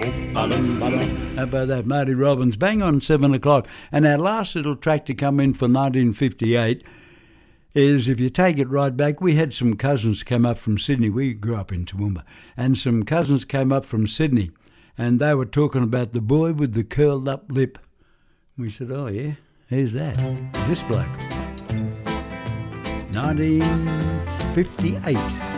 How about that? Marty Robbins, bang on 7 o'clock. And our last little track to come in for 1958 is, if you take it right back, we had some cousins come up from Sydney. We grew up in Toowoomba. And some cousins came up from Sydney, and they were talking about the boy with the curled up lip. We said, oh yeah, who's that? This bloke. 1958.